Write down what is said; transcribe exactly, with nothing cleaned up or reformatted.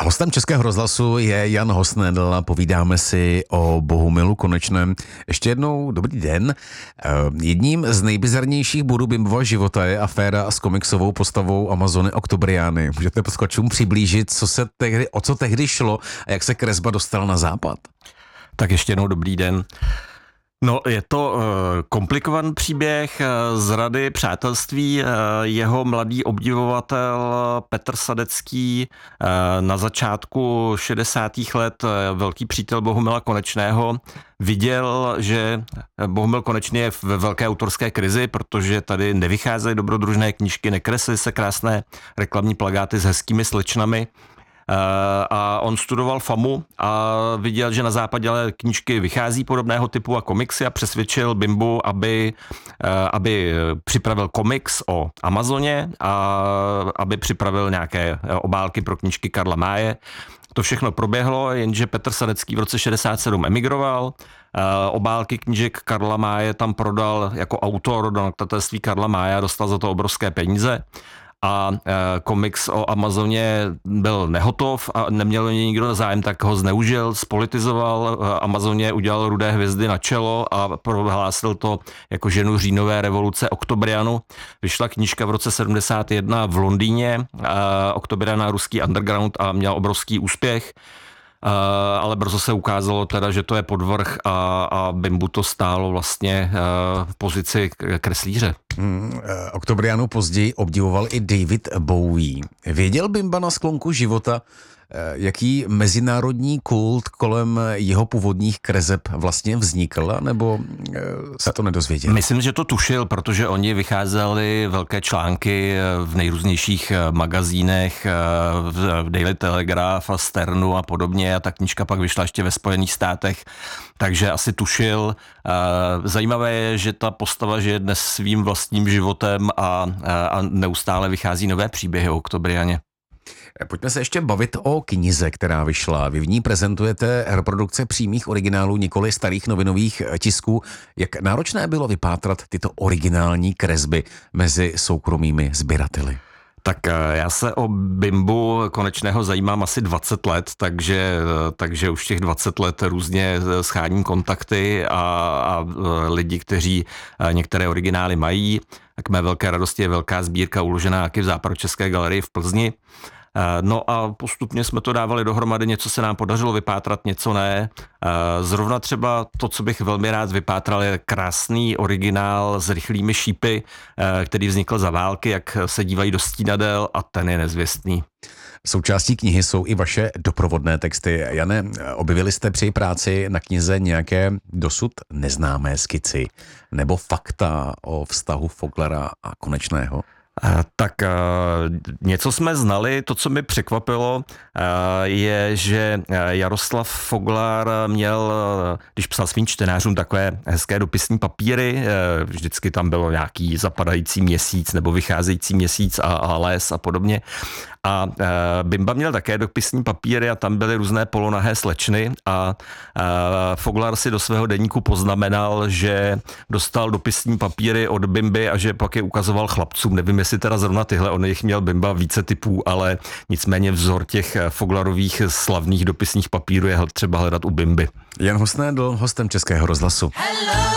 Hostem Českého rozhlasu je Jan Hosnedl a povídáme si o Bohumilu Konečném. Ještě jednou dobrý den. Jedním z nejbizarnějších bodů Bimbova života je aféra s komiksovou postavou Amazony Octobriany. Můžete posluchačům přiblížit, co se tehdy, o co tehdy šlo a jak se kresba dostala na západ? Tak ještě jednou dobrý den. No, je to uh, komplikovaný příběh uh, zrady přátelství. Uh, jeho mladý obdivovatel Petr Sadecký uh, na začátku šedesátých let, uh, velký přítel Bohumila Konečného, viděl, že Bohumil Konečný je ve velké autorské krizi, protože tady nevycházejí dobrodružné knížky, nekreslí se krásné reklamní plakáty s hezkými slečnami. A on studoval FAMu a viděl, že na západě ale knížky vychází podobného typu a komiksy a přesvědčil Bimbu, aby, aby připravil komiks o Amazoně a aby připravil nějaké obálky pro knížky Karla Maye. To všechno proběhlo, jenže Petr Sadecký v roce šedesát sedm emigroval. Obálky knížek Karla Maye tam prodal jako autor do nakladatelství Karla Maye a dostal za to obrovské peníze. A komiks o Amazoně byl nehotov a neměl něj nikdo zájem, tak ho zneužil, spolitizoval, Amazoně udělal Rudé hvězdy na čelo a prohlásil to jako ženu říjnové revoluce Octobrianu. Vyšla knížka v roce sedmdesát jedna v Londýně, Octobriana ruský underground, a měl obrovský úspěch. Uh, ale brzo se ukázalo teda, že to je podvrh a, a Bimbu to stálo vlastně uh, v pozici kreslíře. Hmm, uh, Octobrianu později obdivoval i David Bowie. Věděl Bimba na sklonku života, uh, jaký mezinárodní kult kolem jeho původních kreseb vlastně vznikl, nebo uh, se to nedozvěděl? Myslím, že to tušil, protože oni vycházeli velké články v nejrůznějších magazínech, v Daily Telegraph a Sternu a podobně, a ta knížka pak vyšla ještě ve Spojených státech, takže asi tušil. Zajímavé je, že ta postava žije dnes svým vlastním životem a, a neustále vychází nové příběhy o Octobrianě. Pojďme se ještě bavit o knize, která vyšla. Vy v ní prezentujete reprodukce přímých originálů, nikoli starých novinových tisků. Jak náročné bylo vypátrat tyto originální kresby mezi soukromými sběrateli? Tak já se o Bimbu Konečného zajímám asi dvacet let, takže, takže už těch dvacet let různě sháním kontakty a, a lidi, kteří některé originály mají. K mé velké radosti je velká sbírka uložená taky v Západočeské galerii v Plzni. No a postupně jsme to dávali dohromady, něco se nám podařilo vypátrat, něco ne. Zrovna třeba to, co bych velmi rád vypátral, je krásný originál s rychlými šípy, který vznikl za války, jak se dívají do stínadel, a ten je nezvěstný. Součástí knihy jsou i vaše doprovodné texty. Jane, objevili jste při práci na knize nějaké dosud neznámé skici nebo fakta o vztahu Foglera a Konečného? Tak něco jsme znali. To, co mi překvapilo, je, že Jaroslav Foglar měl, když psal svým čtenářům, takové hezké dopisní papíry, vždycky tam bylo nějaký zapadající měsíc nebo vycházející měsíc a, a les a podobně. A Bimba měl také dopisní papíry a tam byly různé polonahé slečny a Foglar si do svého deníku poznamenal, že dostal dopisní papíry od Bimby a že pak je ukazoval chlapcům. Nevím, jestli teda zrovna tyhle, on jich měl Bimba více typů, ale nicméně vzor těch Foglarových slavných dopisních papírů je třeba hledat u Bimby. Jan Hosnedl, hostem Českého rozhlasu. Hello!